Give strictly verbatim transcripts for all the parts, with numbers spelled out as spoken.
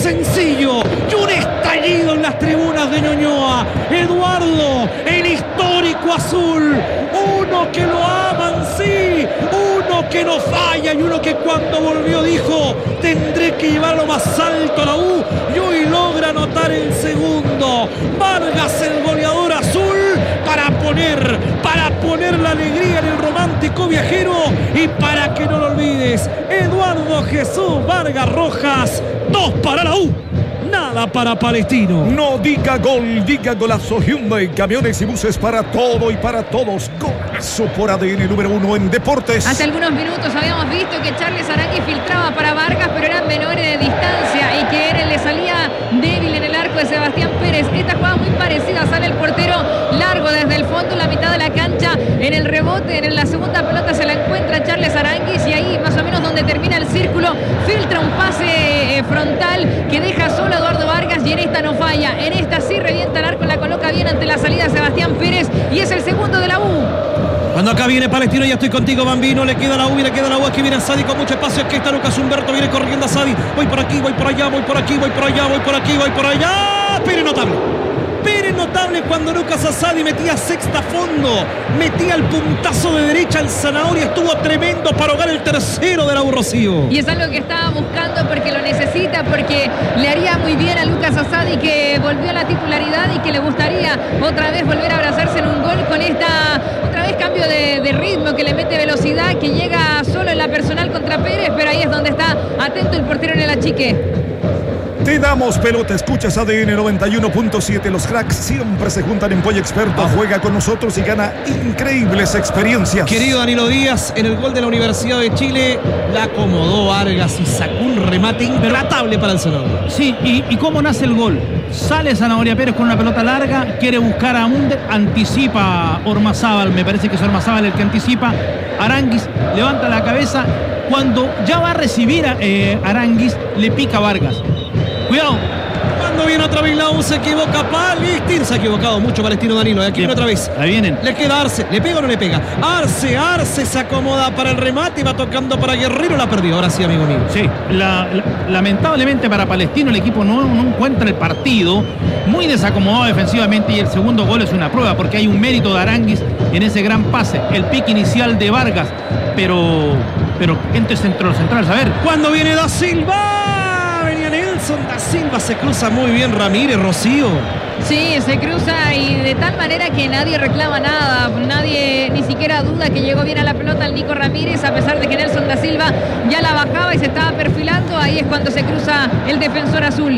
sencillo y un estallido en las tribunas de Ñuñoa. Eduardo, el histórico azul, uno que lo aman, sí, uno que no falla y uno que cuando volvió dijo: tendré que llevarlo más alto a la U, y hoy logra anotar el segundo. Vargas, el goleador azul, para poner, para poner la alegría en el romántico viajero, y para que no lo olvides, Eduardo Jesús Vargas Rojas, dos para la U, nada para Palestino. No diga gol, diga golazo. Hyundai, camiones y buses para todo y para todos. Golazo por A D N número uno en deportes. Hace algunos minutos habíamos visto que Charles Arangui filtraba para Vargas, pero eran menores de distancia y que Eren le salía débil en el arco de Sebastián Pérez. Esta jugada muy parecida, sale el portero largo desde el fondo, la mitad de la cancha, en el rebote, en la segunda pelota se la encuentra Charles Arangui, y ahí más o menos donde termina el círculo, filtra un pase eh, frontal que deja solo a Eduardo Vargas, y en esta no falla, en esta sí revienta el arco, la coloca bien ante la salida de Sebastián Pérez, y es el segundo de la U. Cuando acá viene Palestino, ya estoy contigo, Bambino, le queda la U y le queda la U, aquí viene Sadi con mucho espacio, aquí está Lucas Humberto, viene corriendo a Sadi, voy por aquí, voy por allá, voy por aquí, voy por allá, voy por aquí, voy por allá, Pérez notable. Pérez notable cuando Lucas Asadi metía sexta fondo, metía el puntazo de derecha al Zanahoria, estuvo tremendo para ahogar el tercero de la U, Rocío. Y es algo que estaba buscando porque lo necesita, porque le haría muy bien a Lucas Asadi, que volvió a la titularidad y que le gustaría otra vez volver a abrazarse en un gol con esta, otra vez cambio de, de ritmo, que le mete velocidad, que llega solo en la personal contra Pérez, pero ahí es donde está atento el portero en el achique. Te damos pelota, escuchas A D N noventa y uno punto siete. Los cracks siempre se juntan en Pollo Experto. Juega con nosotros y gana increíbles experiencias. Querido Danilo Díaz, en el gol de la Universidad de Chile, la acomodó Vargas y sacó un remate intratable para el Zanahoria. Sí, y, y cómo nace el gol. Sale Zanahoria Pérez con una pelota larga, quiere buscar a Munder, anticipa Ormazábal, me parece que es Ormazábal el que anticipa. Aranguis levanta la cabeza. Cuando ya va a recibir a eh, Aranguis, le pica Vargas. Cuidado. Cuando viene otra vez la U, se equivoca Palestino. Se ha equivocado mucho Palestino, Danilo. Aquí viene otra vez. Ahí vienen. Le queda Arce. ¿Le pega o no le pega? Arce, Arce se acomoda para el remate y va tocando para Guerrero. La perdió. Ahora sí, amigo mío. Sí, la, la, lamentablemente para Palestino el equipo no, no encuentra el partido. Muy desacomodado defensivamente, y el segundo gol es una prueba porque hay un mérito de Aranguis en ese gran pase. El pique inicial de Vargas. Pero, pero entre centro central, a ver. Cuando viene Da Silva. Venía Nelson Da Silva, se cruza muy bien Ramírez, Rocío. Sí, se cruza y de tal manera que nadie reclama nada, nadie ni siquiera duda que llegó bien a la pelota el Nico Ramírez, a pesar de que Nelson Da Silva ya la bajaba y se estaba perfilando. Ahí es cuando se cruza el defensor azul.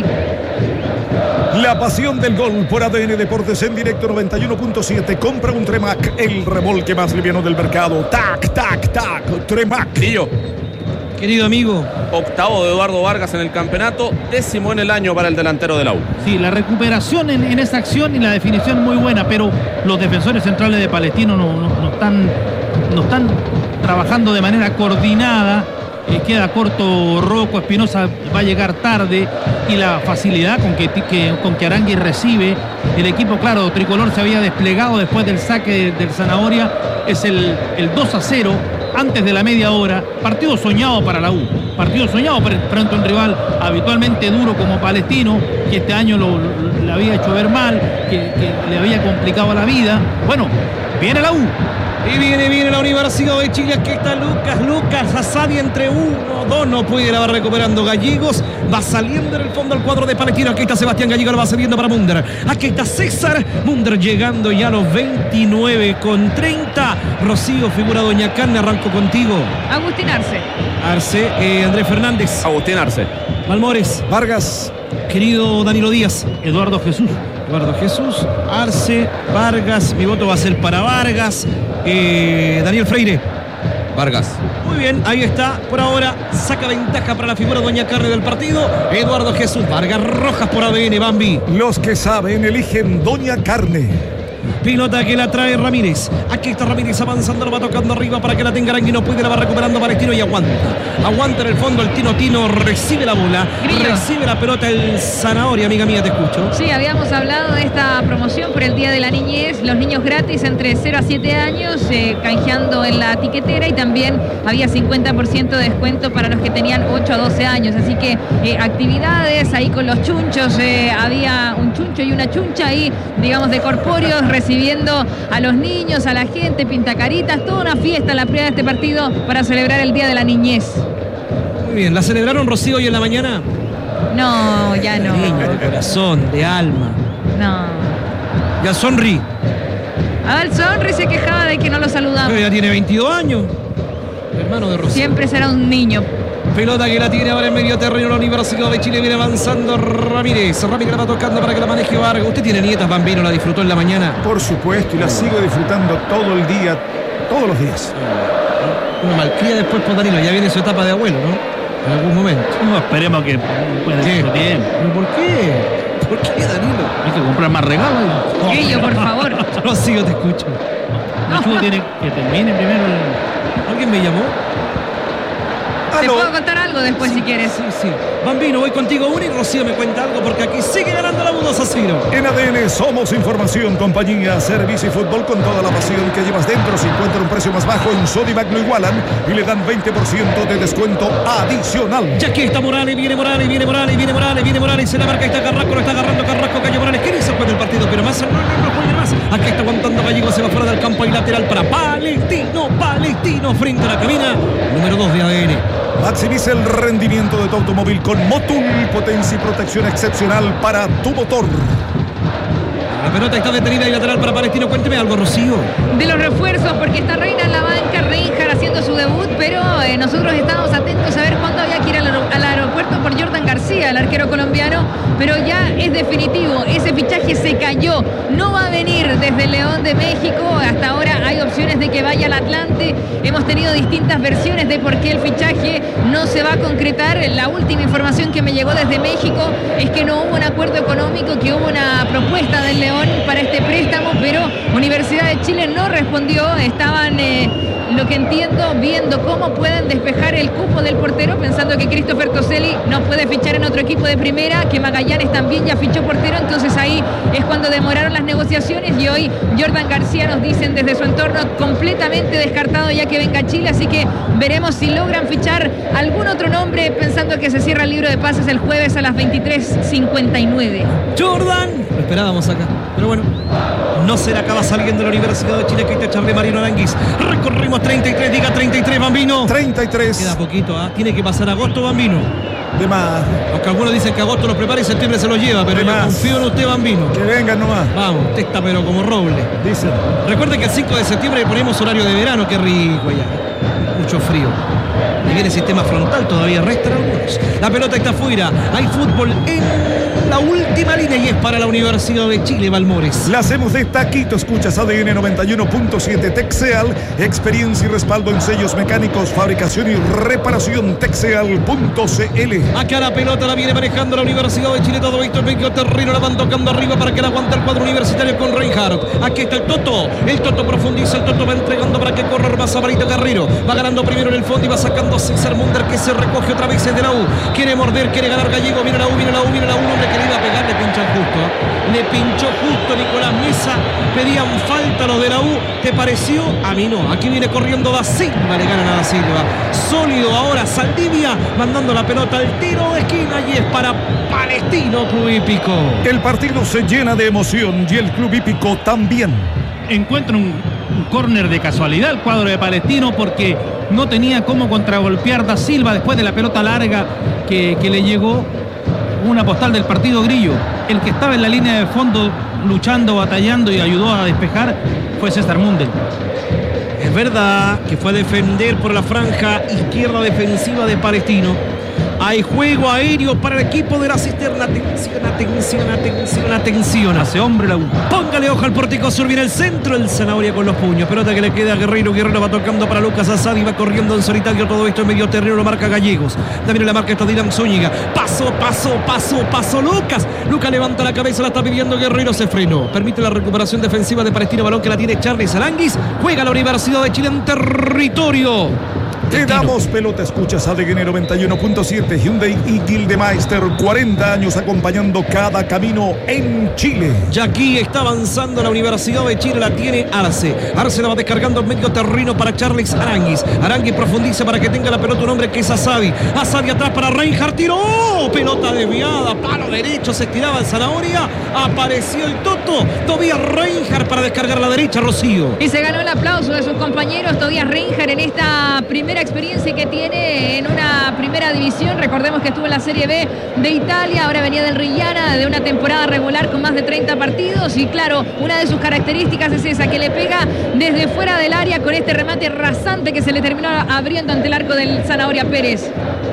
La pasión del gol por A D N Deportes en directo noventa y uno punto siete. Compra un Tremac, el remolque más liviano del mercado. Tac, tac, tac, Tremac. Pillo. Querido amigo. Octavo de Eduardo Vargas en el campeonato, décimo en el año para el delantero de la U. Sí, la recuperación en, en esa acción y la definición muy buena, pero los defensores centrales de Palestino no, no, no, están, no están trabajando de manera coordinada. Eh, queda corto Rocco, Espinosa va a llegar tarde, y la facilidad con que, que, con que Aranguis recibe. El equipo, claro, tricolor se había desplegado después del saque del Zanahoria. Es el, el dos a cero antes de la media hora. Partido soñado para la U, partido soñado frente a un rival habitualmente duro como Palestino, que este año lo, lo, le había hecho ver mal, que, que le había complicado la vida. Bueno, viene la U. Y viene, viene la Universidad de Chile. Aquí está Lucas, Lucas Asadi entre uno, dos, no puede, la va recuperando Gallegos, va saliendo en el fondo al cuadro de Palestino. Aquí está Sebastián Gallego, lo va cediendo para Munder. Aquí está César Munder llegando ya a los veintinueve con treinta. Rocío, figura Doña Carne, arranco contigo. Agustín Arce. Arce, eh, Andrés Fernández. Agustín Arce. Malmores. Vargas. Querido Danilo Díaz. Eduardo Jesús. Eduardo Jesús, Arce, Vargas, mi voto va a ser para Vargas. eh, Daniel Freire. Vargas. Muy bien, ahí está, por ahora saca ventaja para la figura Doña Carne del partido. Eduardo Jesús, Vargas Rojas por A D N, Bambi. Los que saben eligen Doña Carne. Pilota que la trae Ramírez. Aquí está Ramírez avanzando, lo va tocando arriba para que la tenga Arangui. No puede, la va recuperando Palestino y aguanta. Aguanta en el fondo el Tino Tino. Recibe la bola. Grillo. Recibe la pelota el Zanahoria, amiga mía, te escucho. Sí, habíamos hablado de esta promoción por el Día de la Niñez, los niños gratis entre cero a siete años, eh, canjeando en la tiquetera, y también había cincuenta por ciento de descuento para los que tenían ocho a doce años, así que eh, actividades ahí con los chunchos, eh, había un chuncho y una chuncha ahí, digamos, de corpóreos, recibiendo a los niños, a la gente, pintacaritas, toda una fiesta en la previa de este partido para celebrar el Día de la Niñez. Muy bien, ¿la celebraron, Rocío, hoy en la mañana? No, ya no. Niño de corazón, de alma. No. Ya sonrí. Abel Sonri se quejaba de que no lo saludamos. Pero ya tiene veintidós años. Hermano de Rocío. Siempre será un niño. Pelota que la tiene ahora en medio terreno la Universidad de Chile. Viene avanzando Ramírez. Ramírez la va tocando para que la maneje Vargas. Usted tiene nietas, Bambino, la disfrutó en la mañana. Por supuesto, y la sigo disfrutando todo el día, todos los días. Una malcría después por Danilo. Ya viene su etapa de abuelo, ¿no? En algún momento. No, esperemos que pueda ¿Qué? mucho tiempo. ¿Pero por qué? ¿Por qué, Danilo? Hay que comprar más regalos. Grillo, por favor. Rocío, te escucho. El chulo tiene que termine primero el... ¿Alguien me llamó? Te Aló. puedo contar algo después si quieres. Sí, sí. Bambino, voy contigo uno y Rocío me cuenta algo porque aquí sigue ganando la U dos a cero. En A D N somos información, compañía, servicio y fútbol con toda la pasión que llevas dentro. Si encuentra un precio más bajo en Sodimac lo igualan y le dan veinte por ciento de descuento adicional. Ya aquí está Morales, viene Morales, viene Morales, viene Morales, viene Morales, se la marca, está Carrasco, lo está agarrando Carrasco, Cayo Morales, quiere irse después del partido, pero más no, no, no puede más. Aquí está aguantando Gallego, se va fuera del campo y lateral para Palestino, Palestino frente a la cabina número dos de A D N. Maximiza el rendimiento de tu automóvil con Motul, potencia y protección excepcional para tu motor. La pelota está detenida y lateral para Palestino. Cuénteme algo, Rocío. De los refuerzos, porque está Reina en la banca, Reinhard haciendo su debut, pero eh, nosotros estábamos atentos a ver cuándo había que ir al, aer- al aeropuerto por Jordan García, el arquero colombiano, pero ya es definitivo, ese fichaje se cayó, no va a venir desde León de México, hasta ahora hay opciones de que vaya al Atlante, hemos tenido distintas versiones de por qué el fichaje no se va a concretar. La última información que me llegó desde México es que no hubo un acuerdo económico, que hubo una propuesta del León para este préstamo, pero Universidad de Chile no respondió. Estaban, eh, lo que entiendo, viendo cómo pueden despejar el cupo del portero, pensando que Christopher Toselli no puede fichar en otro equipo de primera, que Magallanes también ya fichó portero, entonces ahí es cuando demoraron las negociaciones y hoy Jordan García, nos dicen desde su entorno, completamente descartado ya que venga a Chile, así que veremos si logran fichar algún otro nombre, pensando que se cierra el libro de pases el jueves a las veintitrés cincuenta y nueve. Jordan, lo esperábamos acá, pero bueno, no se le acaba saliendo la Universidad de Chile. Que está Charlie Marino Aranguis. Recorrimos treinta y tres, diga treinta y tres, Bambino. treinta y tres. Queda poquito, ¿ah? Tiene que pasar agosto, Bambino. De más. Aunque algunos dicen que agosto los prepara y septiembre se los lleva, pero De yo más. confío en usted, Bambino. Que vengan nomás. Vamos, usted está pero como roble. Dicen. Recuerde que el cinco de septiembre le ponemos horario de verano, qué rico allá. Mucho frío. Y viene el sistema frontal, todavía restan algunos. La pelota está afuera. Hay fútbol en la última línea y es para la Universidad de Chile, Balmores. La hacemos de taquito. Escuchas A D N noventa y uno punto siete. Texeal, experiencia y respaldo en sellos mecánicos, fabricación y reparación. Texeal punto C L. Acá la pelota la viene manejando la Universidad de Chile. Todo Víctor Benquio Terrino la van tocando arriba para que la aguante el cuadro universitario con Reinhardt. Aquí está el Toto. El Toto profundiza. El Toto va entregando para que corra más a Barito Carrero. Va ganando primero en el fondo y va sacando a César Munder, que se recoge otra vez de la U. Quiere morder, quiere ganar Gallego. Viene la U, viene la U, viene la U. Un hombre que le iba a pegar, le pinchan justo. ¿eh? Le pinchó justo Nicolás Mesa. Pedían falta los de la U. ¿Te pareció? A mí no. Aquí viene corriendo Da Silva. Le ganan a Da Silva. Sólido ahora Saldivia, mandando la pelota al tiro de esquina y es para Palestino, Club Hípico. El partido se llena de emoción y el Club Hípico también. Encuentra un, un córner de casualidad el cuadro de Palestino, porque no tenía cómo contragolpear Da Silva después de la pelota larga que, que le llegó. Una postal del partido, Grillo. El que estaba en la línea de fondo luchando, batallando y ayudó a despejar fue César Munder. Es verdad que fue a defender por la franja izquierda defensiva de Palestino. Hay juego aéreo para el equipo de la Cisterna. Atención, atención, atención, atención. Hace hombre la U. Póngale ojo al pórtico sur, viene el centro, el Zanahoria con los puños. Pelota que le queda a Guerreiro. Guerreiro va tocando para Lucas Asadi, va corriendo en solitario. Todo esto en medio terreno lo marca Gallegos. También la marca está Dylan Zúñiga. Paso, paso, paso, paso. Lucas. Lucas levanta la cabeza, la está pidiendo Guerreiro. Se frenó. Permite la recuperación defensiva de Palestino. Balón que la tiene Charles Aranguis. Juega la Universidad de Chile en territorio. Te damos pelota, escuchas A D G noventa y uno punto siete, Hyundai y Gildemeister, cuarenta años acompañando cada camino en Chile. Ya aquí está avanzando la Universidad de Chile, la tiene Arce. Arce la va descargando en medio terreno para Charles Aranguis. Aranguis profundiza para que tenga la pelota un hombre que es Asadi. Asadi atrás para Reinhardt, tiró, pelota desviada, palo derecho, se estiraba el Zanahoria, apareció el Toto, Tobias Reinhardt para descargar a la derecha, Rocío. Y se ganó el aplauso de sus compañeros, Tobias Reinhardt, en esta primera experiencia que tiene en una primera división. Recordemos que estuvo en la Serie B de Italia, ahora venía del Rigiana, de una temporada regular con más de treinta partidos, y claro, una de sus características es esa, que le pega desde fuera del área con este remate rasante que se le terminó abriendo ante el arco del Zanahoria Pérez.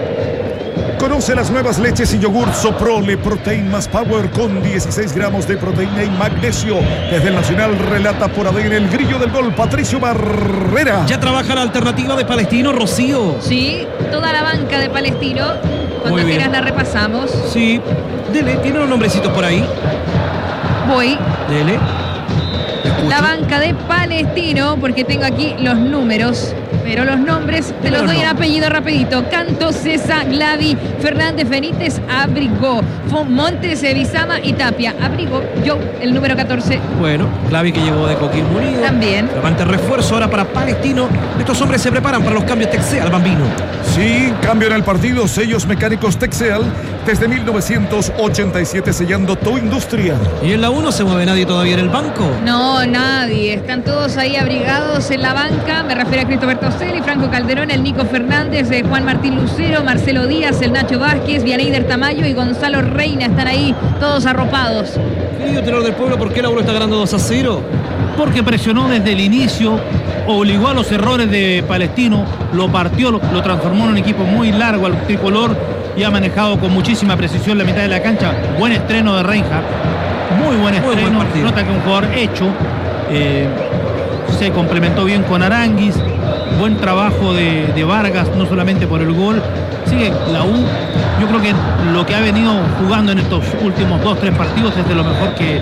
Conoce las nuevas leches y yogur Soprole Protein más Power con dieciséis gramos de proteína y magnesio. Desde el Nacional relata por A D N el grillo del gol, Patricio Barrera. Ya trabaja la alternativa de Palestino, Rocío. Sí, toda la banca de Palestino. Cuando quieras la repasamos. Sí, dele, tiene los nombrecitos por ahí. Voy. Dele. La banca de Palestino, porque tengo aquí los números, pero los nombres te los doy en apellido rapidito. Canto, César, Glavi, Fernández, Benítez, Abrigó, Montes, Bizama y Tapia. Abrigó, yo, el número catorce. Bueno, Glavi que llegó de Coquimbo Unido. También. Levante refuerzo ahora para Palestino. Estos hombres se preparan para los cambios Texeal, Bambino. Sí, cambio en el partido, sellos mecánicos Texeal. Desde mil novecientos ochenta y siete sellando tu industria. ¿Y en la U no se mueve nadie todavía en el banco? No, nadie. Están todos ahí abrigados en la banca. Me refiero a Cristóbal Toselli, Franco Calderón, el Nico Fernández, eh, Juan Martín Lucero, Marcelo Díaz, el Nacho Vázquez, Vianeider Tamayo y Gonzalo Reina. Están ahí todos arropados. Querido tenor del pueblo, ¿por qué la U está ganando dos a cero? Porque presionó desde el inicio, obligó a los errores de Palestino, lo partió, lo, lo transformó en un equipo muy largo al tricolor y ha manejado con muchísima precisión la mitad de la cancha. Buen estreno de Reinhardt, muy buen estreno, muy buen partido. Nota que un jugador hecho, eh, se complementó bien con Aranguis, buen trabajo de, de Vargas, no solamente por el gol. Así que la U, yo creo que lo que ha venido jugando en estos últimos dos, tres partidos es de lo mejor que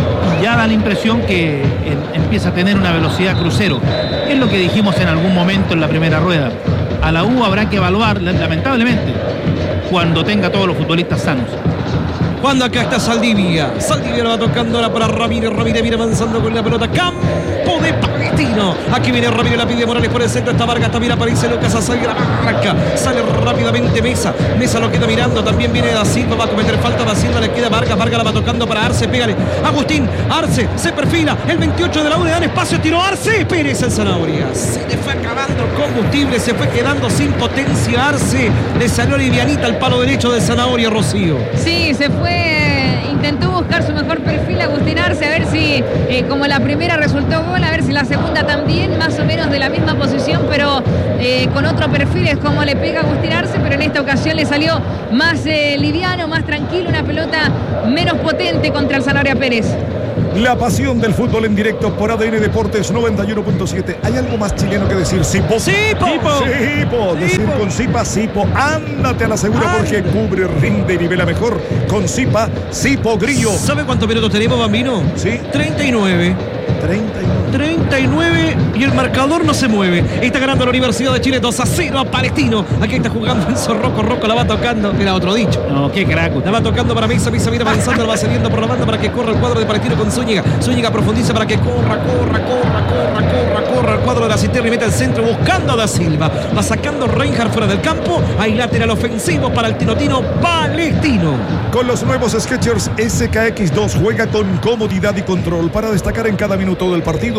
ya da la impresión que en, empieza a tener una velocidad crucero. Es lo que dijimos en algún momento en la primera rueda. A la U habrá que evaluar, lamentablemente, cuando tenga todos los futbolistas sanos. Cuando acá está Saldivia. Saldivia lo va tocando ahora para Ramírez. Ramírez viene avanzando con la pelota. Campo de Palestino. Aquí viene Ramírez, la pide Morales por el centro. Está Vargas, también aparece Lucas Asadi, la marca. Sale rápidamente Mesa. Mesa lo queda mirando. También viene Da Silva. Va a cometer falta. Da Silva le queda Vargas. Vargas la va tocando para Arce. Pégale. Agustín. Arce se perfila. El veintiocho de la U le dan espacio. Tiró Arce. Pérez el Zanahoria. Se le fue acabando el combustible. Se fue quedando sin potencia Arce. Le salió livianita al palo derecho del Zanahoria, Rocío. Sí, se fue. Intentó buscar su mejor perfil Agustín Arce, a ver si eh, como la primera resultó gol, a ver si la segunda también, más o menos de la misma posición, pero eh, con otro perfil. Es como le pega Agustín Arce, pero en esta ocasión le salió más eh, liviano, más tranquilo, una pelota menos potente contra el Zanahoria Pérez. La pasión del fútbol en directo por A D N Deportes noventa y uno punto siete. ¿Hay algo más chileno que decir? Sipo. Sipo. Sipo. Decir con Sipa, Sipo. Ándate a la segura porque cubre, rinde y nivela mejor. Con Sipa, Sipo Grillo. ¿Sabe cuántos minutos tenemos, Bambino? Sí. treinta y nueve. treinta y nueve. treinta y nueve y el marcador no se mueve. Está ganando la Universidad de Chile dos a cero a Palestino. Aquí está jugando Enzo Rocco. Rocco la va tocando. Era otro dicho. No, qué crack. La va tocando para Mesa. Mesa viene avanzando. La va cediendo por la banda para que corra el cuadro de Palestino con Zúñiga. Zúñiga profundiza para que corra, corra, corra, corra, corra, corra. El cuadro de la Cisterna y mete al centro buscando a Da Silva. Va sacando Reinhardt fuera del campo. Hay lateral ofensivo para el Tinotino Palestino. Con los nuevos Skechers S K X dos juega con comodidad y control para destacar en cada minuto del partido.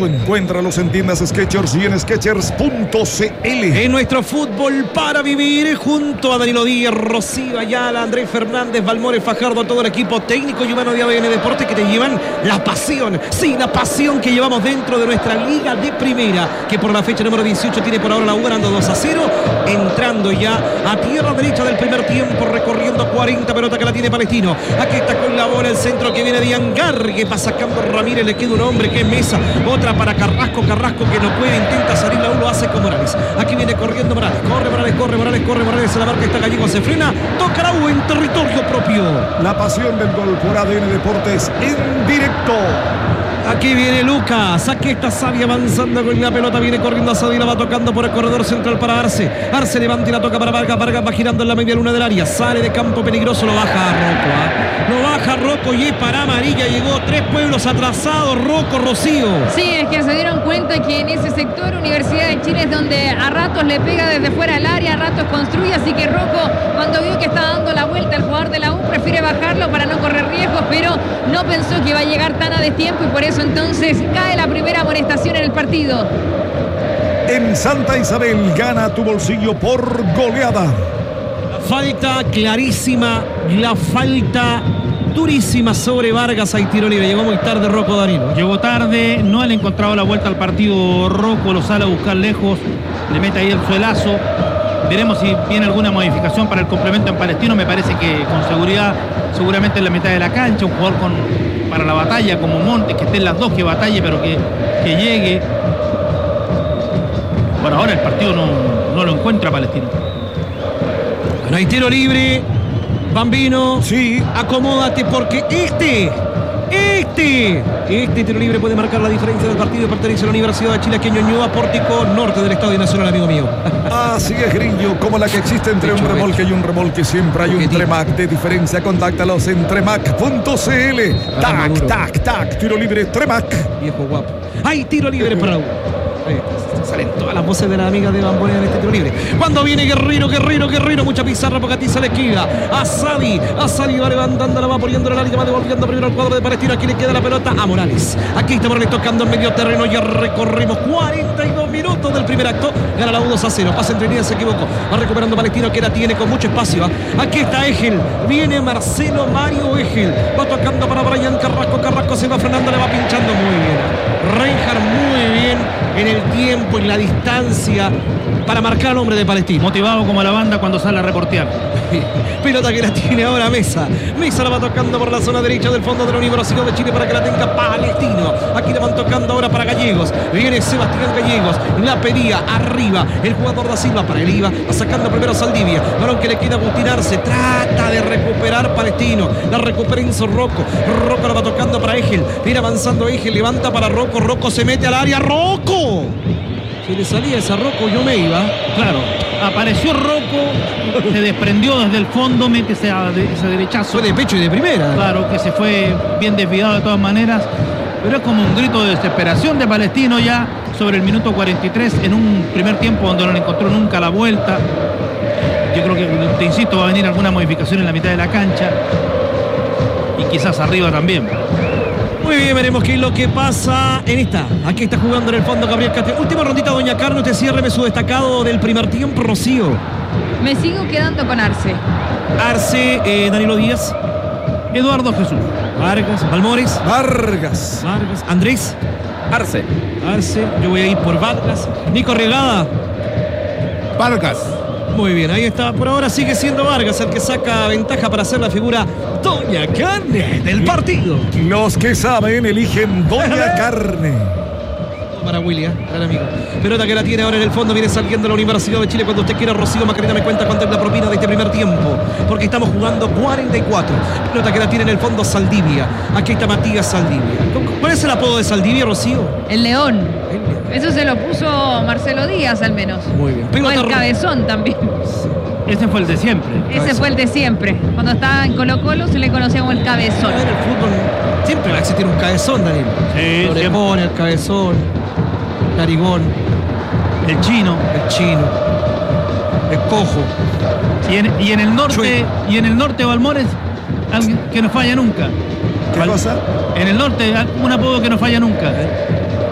Solo encuéntralos en tiendas Skechers y en skechers punto c l. En nuestro fútbol para vivir, junto a Danilo Díaz, Rocío Ayala, Andrés Fernández, Balmores Fajardo, todo el equipo técnico y humano de A B N Deportes que te llevan la pasión, sí, la pasión que llevamos dentro de nuestra liga de primera, que por la fecha número dieciocho tiene por ahora la U ganando dos a cero, entrando ya a tierra derecha del primer tiempo, recorriendo cuarenta, pelota que la tiene Palestino. Aquí está con la bola el centro que viene de Angar, que va sacando Ramírez, le queda un hombre que es Mesa, otra para Carrasco, Carrasco que no puede, intenta salir, la U lo hace con Morales. Aquí viene corriendo Morales, corre Morales, corre Morales, corre Morales, se la marca, está Gallego, se frena, toca la U en territorio propio. La pasión del gol por A D N Deportes en directo. Aquí viene Lucas, aquí está Savi avanzando con la pelota, viene corriendo a Savi, la va tocando por el corredor central para Arce. Arce levanta y la toca para Vargas, Vargas va girando en la media luna del área, sale de campo peligroso, lo baja a Rocco, ¿eh? Lo baja Rocco y es para amarilla, llegó tres pueblos atrasados, Rocco, Rocío. Sí, es que se dieron cuenta que en ese sector Universidad de Chile es donde a ratos le pega desde fuera del área, a ratos construye, así que Rocco, cuando vio que está dando la vuelta el jugador de la U, prefiere bajarlo para no correr riesgos, pero no pensó que iba a llegar tan a destiempo y por eso entonces cae la primera amonestación en el partido. En Santa Isabel gana tu bolsillo por goleada. Falta clarísima, la falta durísima sobre Vargas. Hay tiro libre, llegó muy tarde Rocco Danilo. Llegó tarde, no le ha encontrado la vuelta al partido Rocco, lo sale a buscar lejos, le mete ahí el suelazo. Veremos si viene alguna modificación para el complemento en Palestino. Me parece que con seguridad, seguramente en la mitad de la cancha, un jugador con, para la batalla como Montes, que esté en las dos, que batalle, pero que, que llegue. Bueno, ahora el partido no, no lo encuentra Palestino. No hay tiro libre. Bambino, sí, acomódate porque este, este, este tiro libre puede marcar la diferencia del partido. Pertenece a la Universidad de Chile, que Ñuñoa, pórtico norte del Estadio Nacional, amigo mío. Así es, Grillo, como la que existe entre un remolque y un remolque, siempre hay un Tremac de diferencia. Contáctalos en tremac punto c l. Tac, tac, tac, tiro libre Tremac. Viejo guapo. Hay tiro libre para uno. Salen todas las voces de las amigas de Bambonera en este tiro libre. Cuando viene Guerrero, Guerrero, Guerrero, mucha pizarra porque atiza la esquiva. A Savi, a Savi va levantando, la va poniendo en la línea, va devolviendo primero al cuadro de Palestino. Aquí le queda la pelota a Morales. Aquí está Morales tocando en medio terreno. Ya recorrimos cuarenta y dos minutos del primer acto. Gana la U dos a cero. Pasa entre líneas, se equivocó. Va recuperando Palestino, que la tiene con mucho espacio. Aquí está Egel. Viene Marcelo Mario Egel. Va tocando para Brian Carrasco. Carrasco se va frenando, le va pinchando muy bien. Reinhardt muy bien en el tiempo y la distancia para marcar al hombre de Palestino. Motivado como la banda cuando sale a reportear. Pelota que la tiene ahora Mesa. Mesa la va tocando por la zona derecha del fondo de la Universidad de Chile para que la tenga Palestino. Aquí la van tocando ahora para Gallegos. Viene Sebastián Gallegos. La pedía arriba. El jugador da Silva para el I V A. Va sacando primero Saldivia. Balón que le queda Agustinarse. Trata de recuperar Palestino. La recupera Enzo Rocco. Rocco la va tocando para Egel. Viene avanzando Egel. Levanta para Rocco. Rocco se mete al área. ¡Rocco! Si le salía esa Rocco, yo me iba. Claro, apareció Rocco, se desprendió desde el fondo, mete ese, ese derechazo. Fue de pecho y de primera. Claro, que se fue bien desviado de todas maneras. Pero es como un grito de desesperación de Palestino ya sobre el minuto cuarenta y tres, en un primer tiempo donde no le encontró nunca la vuelta. Yo creo que, te insisto, va a venir alguna modificación en la mitad de la cancha. Y quizás arriba también. Muy bien, veremos qué es lo que pasa en esta. Aquí está jugando en el fondo Gabriel Castillo. Última rondita, doña Carmen. Usted ciérreme su destacado del primer tiempo, Rocío. Me sigo quedando con Arce. Arce, eh, Danilo Díaz. Eduardo Jesús. Vargas, Balmores. Vargas. Vargas. Andrés. Arce. Arce. Yo voy a ir por Vargas. Nico Regada. Vargas. Muy bien, ahí está. Por ahora sigue siendo Vargas el que saca ventaja para hacer la figura Doña Carne del partido. Los que saben eligen Doña Carne. Para William, gran amigo. Pelota que la tiene ahora en el fondo, viene saliendo la Universidad de Chile. Cuando usted quiera, Rocío Macarena, me cuenta cuánto es la propina de este primer tiempo, porque estamos jugando cuarenta y cuatro. Pelota que la tiene en el fondo Saldivia. Aquí está Matías Saldivia. ¿Cuál es el apodo de Saldivia, Rocío? El León. El León. Eso se lo puso Marcelo Díaz al menos. Muy bien. O el Cabezón también. Ese fue el de siempre. Ese Cabezón. fue el de siempre. Cuando estaba en Colo Colo se le conocía como el Cabezón. En el fútbol siempre va a existir un cabezón, Daniel. Sí, el orejón, el cabezón, el narigón, el chino, el chino, el cojo. Y en, y en el norte, Chueco. y en el norte Balmores, alguien que no falla nunca. ¿Qué cosa? En el norte, un apodo que no falla nunca.